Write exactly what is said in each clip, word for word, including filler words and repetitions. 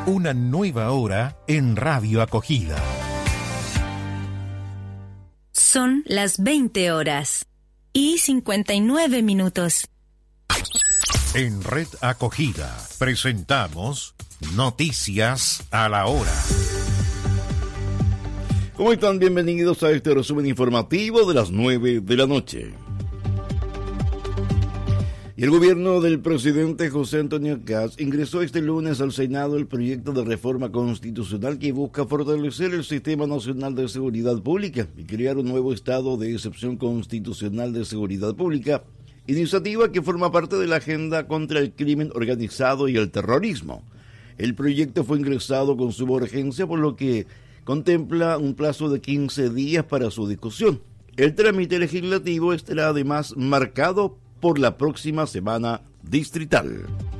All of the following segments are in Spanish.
Una nueva hora en Radio Acogida. Son las veinte horas y cincuenta y nueve minutos. En Red Acogida presentamos Noticias a la Hora. ¿Cómo están? Bienvenidos a este resumen informativo de las nueve de la noche. Y el gobierno del presidente José Antonio Kast ingresó este lunes al Senado el proyecto de reforma constitucional que busca fortalecer el Sistema Nacional de Seguridad Pública y crear un nuevo estado de excepción constitucional de seguridad pública, iniciativa que forma parte de la agenda contra el crimen organizado y el terrorismo. El proyecto fue ingresado con suma urgencia, por lo que contempla un plazo de quince días para su discusión. El trámite legislativo estará además marcado por la próxima semana distrital.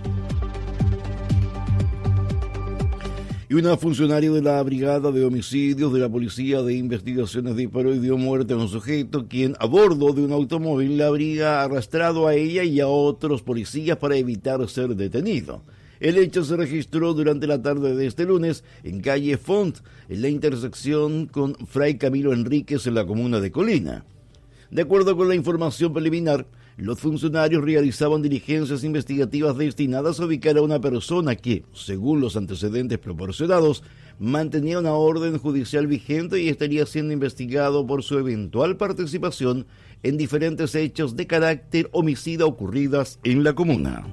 Y una funcionaria de la Brigada de Homicidios de la Policía de Investigaciones disparó y dio muerte a un sujeto quien a bordo de un automóvil la habría arrastrado a ella y a otros policías para evitar ser detenido. El hecho se registró durante la tarde de este lunes en calle Font, en la intersección con Fray Camilo Enríquez en la comuna de Colina. De acuerdo con la información preliminar, los funcionarios realizaban diligencias investigativas destinadas a ubicar a una persona que, según los antecedentes proporcionados, mantenía una orden judicial vigente y estaría siendo investigado por su eventual participación en diferentes hechos de carácter homicida ocurridas en la comuna.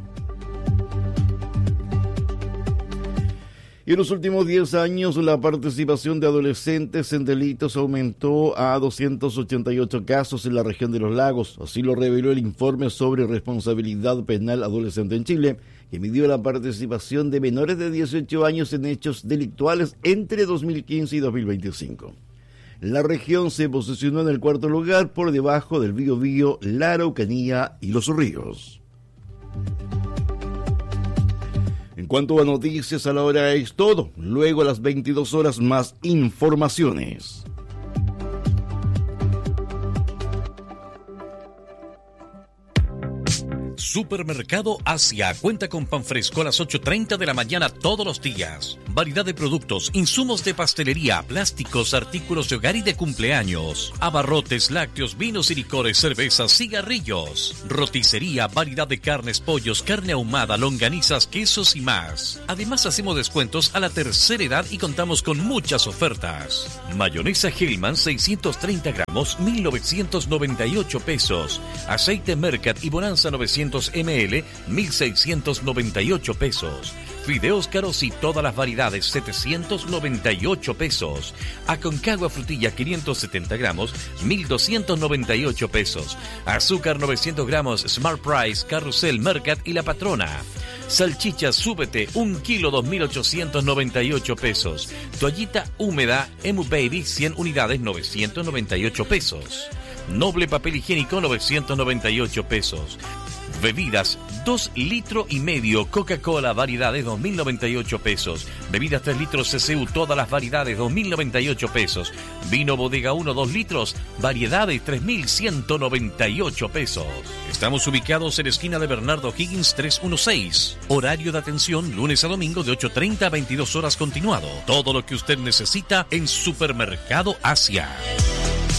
Y en los últimos diez años, la participación de adolescentes en delitos aumentó a doscientos ochenta y ocho casos en la región de los lagos. Así lo reveló el informe sobre responsabilidad penal adolescente en Chile, que midió la participación de menores de dieciocho años en hechos delictuales entre dos mil quince y dos mil veinticinco. La región se posicionó en el cuarto lugar, por debajo del Biobío, la Araucanía y los Ríos. En cuanto a noticias a la hora es todo. Luego a las veintidós horas más informaciones. Supermercado Asia cuenta con pan fresco a las ocho treinta de la mañana todos los días. Variedad de productos, insumos de pastelería, plásticos, artículos de hogar y de cumpleaños. Abarrotes, lácteos, vinos y licores, cervezas, cigarrillos. Roticería, variedad de carnes, pollos, carne ahumada, longanizas, quesos y más. Además hacemos descuentos a la tercera edad y contamos con muchas ofertas. Mayonesa Hellman seiscientos treinta gramos, mil novecientos noventa y ocho pesos. Aceite Mercat y Bonanza novecientos mililitros, mil seiscientos noventa y ocho pesos. Fideos caros y todas las variedades, setecientos noventa y ocho pesos. Aconcagua frutilla quinientos setenta gramos, mil doscientos noventa y ocho pesos. Azúcar novecientos gramos, Smart Price, Carrusel, Mercat y La Patrona. Salchicha Súbete, un kilo, dos mil ochocientos noventa y ocho pesos. Toallita húmeda, Emu Baby, cien unidades, novecientos noventa y ocho pesos. Noble papel higiénico, novecientos noventa y ocho pesos. Bebidas, dos litros y medio, Coca-Cola, variedades, dos mil noventa y ocho pesos. Bebidas tres litros C C U, todas las variedades, dos mil noventa y ocho pesos. Vino Bodega uno, dos litros, variedades, tres mil ciento noventa y ocho pesos. Estamos ubicados en la esquina de Bernardo Higgins trescientos dieciséis. Horario de atención, lunes a domingo de ocho treinta a veintidós horas continuado. Todo lo que usted necesita en Supermercado Asia.